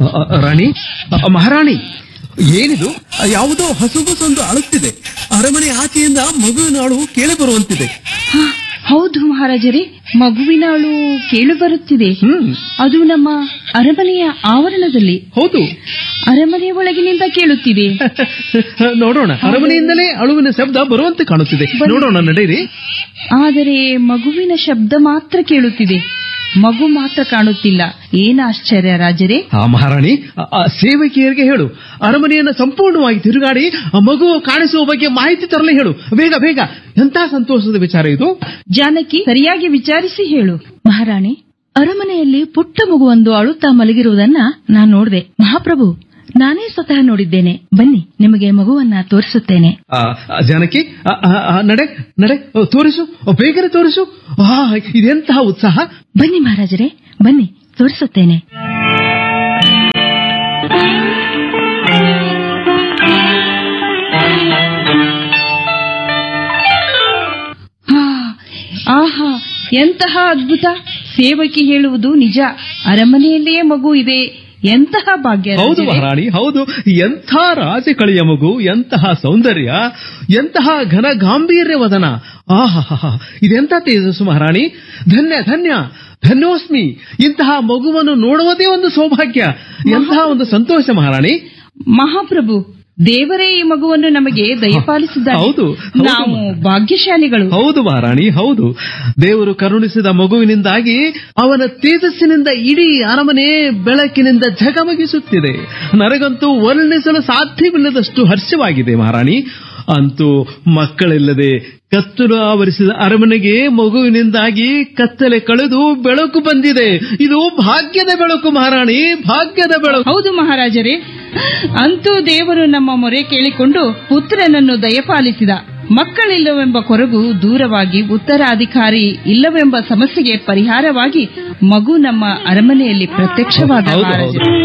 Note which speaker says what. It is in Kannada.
Speaker 1: ರಾಣಿ, ಮಹಾರಾಣಿ, ಏನಿದು? ಯಾವುದೋ ಹಸುಗಸೊಂದು ಅಳುತ್ತಿದೆ. ಅರಮನೆ ಆಚೆಯಿಂದ ಮಗುವಿನ ಅಳು ಕೇಳಿಬರುವಂತಿದೆ.
Speaker 2: ಹೌದು ಮಹಾರಾಜರೇ, ಮಗುವಿನ ಅಳು ಕೇಳಿಬರುತ್ತಿದೆ. ಅದು ನಮ್ಮ ಅರಮನೆಯ ಆವರಣದಲ್ಲಿ.
Speaker 1: ಹೌದು,
Speaker 2: ಅರಮನೆಯ ಒಳಗಿನಿಂದ ಕೇಳುತ್ತಿದೆ.
Speaker 1: ನೋಡೋಣ. ಅರಮನೆಯಿಂದಲೇ ಅಳುವಿನ ಶಬ್ದ ಬರುವಂತೆ ಕಾಣುತ್ತಿದೆ. ನೋಡೋಣ, ನಡೆಯಿರಿ.
Speaker 2: ಆದರೆ ಮಗುವಿನ ಶಬ್ದ ಮಾತ್ರ ಕೇಳುತ್ತಿದೆ, ಮಗು ಮಾತ್ರ ಕಾಣುತ್ತಿಲ್ಲ. ಏನ ಆಶ್ಚರ್ಯ ರಾಜರೇ?
Speaker 1: ಮಹಾರಾಣಿ, ಸೇವಕಿಯರಿಗೆ ಹೇಳು, ಅರಮನೆಯನ್ನು ಸಂಪೂರ್ಣವಾಗಿ ತಿರುಗಾಡಿ ಮಗು ಕಾಣಿಸುವ ಬಗ್ಗೆ ಮಾಹಿತಿ ತರಲಿ ಹೇಳು. ಬೇಗ ಬೇಗ. ಎಂಥ ಸಂತೋಷದ ವಿಚಾರ ಇದು.
Speaker 2: ಜಾನಕಿ, ಸರಿಯಾಗಿ ವಿಚಾರಿಸಿ ಹೇಳು. ಮಹಾರಾಣಿ, ಅರಮನೆಯಲ್ಲಿ ಪುಟ್ಟ ಮಗುವೊಂದು ಅಳುತ್ತಾ ಮಲಗಿರುವುದನ್ನ ನಾನು ನೋಡಿದೆ. ಮಹಾಪ್ರಭು, ನಾನೇ ಸ್ವತಃ ನೋಡಿದ್ದೇನೆ. ಬನ್ನಿ, ನಿಮಗೆ ಮಗುವನ್ನ ತೋರಿಸುತ್ತೇನೆ.
Speaker 1: ಜಾನಕಿ, ನಡೆ ನಡೆ, ತೋರಿಸು, ಬೇಗನೆ ತೋರಿಸು. ಇದೆಂತಹ ಉತ್ಸಾಹ!
Speaker 2: ಬನ್ನಿ ಮಹಾರಾಜರೇ, ಬನ್ನಿ, ತೋರಿಸುತ್ತೇನೆ. ಆಹಾ, ಎಂತಹ ಅದ್ಭುತ! ಸೇವಕಿ ಹೇಳುವುದು ನಿಜ. ಅರಮನೆಯಲ್ಲಿಯೇ ಮಗು ಇದೆ. ಎಂತಹ ಭಾಗ್ಯ!
Speaker 1: ಹೌದು ಮಹಾರಾಣಿ, ಹೌದು. ಎಂಥ ರಾಜಕಳಿಯ ಮಗು, ಎಂತಹ ಸೌಂದರ್ಯ, ಎಂತಹ ಘನ ಗಾಂಭೀರ್ಯ ವದನ. ಆಹಾ, ಇದೆಂಥ ತೇಜಸ್ಸು ಮಹಾರಾಣಿ. ಧನ್ಯ ಧನ್ಯ ಧನ್ಯೋಸ್ಮಿ. ಇಂತಹ ಮಗುವನ್ನು ನೋಡುವುದೇ ಒಂದು ಸೌಭಾಗ್ಯ. ಎಂತಹ ಒಂದು ಸಂತೋಷ ಮಹಾರಾಣಿ.
Speaker 2: ಮಹಾಪ್ರಭು, ದೇವರೇ ಈ ಮಗುವನ್ನು ನಮಗೆ ದಯಪಾಲಿಸಿದ್ದಾರೆ.
Speaker 1: ಹೌದು,
Speaker 2: ನಾವು ಭಾಗ್ಯಶಾಲಿಗಳು.
Speaker 1: ಹೌದು ಮಹಾರಾಣಿ, ಹೌದು. ದೇವರು ಕರುಣಿಸಿದ ಮಗುವಿನಿಂದಾಗಿ ಅವನ ತೇಜಸ್ಸಿನಿಂದ ಇಡೀ ಅರಮನೆ ಬೆಳಕಿನಿಂದ ಝಗಮಗಿಸುತ್ತಿದೆ. ನನಗಂತೂ ವರ್ಣಿಸಲು ಸಾಧ್ಯವಿಲ್ಲದಷ್ಟು ಹರ್ಷವಾಗಿದೆ ಮಹಾರಾಣಿ. ಅಂತೂ ಮಕ್ಕಳಿಲ್ಲದೆ ಕತ್ತಲು ಆವರಿಸಿದ ಅರಮನೆಗೆ ಮಗುವಿನಿಂದಾಗಿ ಕತ್ತಲೆ ಕಳೆದು ಬೆಳಕು ಬಂದಿದೆ. ಇದು ಭಾಗ್ಯದ ಬೆಳಕು ಮಹಾರಾಣಿ, ಭಾಗ್ಯದ ಬೆಳಕು.
Speaker 2: ಹೌದು ಮಹಾರಾಜರೇ, ಅಂತೂ ದೇವರು ನಮ್ಮ ಮೊರೆ ಕೇಳಿಕೊಂಡು ಪುತ್ರನನ್ನು ದಯಪಾಲಿಸಿದ. ಮಕ್ಕಳಿಲ್ಲವೆಂಬ ಕೊರಗು ದೂರವಾಗಿ, ಉತ್ತರಾಧಿಕಾರಿ ಇಲ್ಲವೆಂಬ ಸಮಸ್ಯೆಗೆ ಪರಿಹಾರವಾಗಿ ಮಗು ನಮ್ಮ ಅರಮನೆಯಲ್ಲಿ ಪ್ರತ್ಯಕ್ಷವಾದ.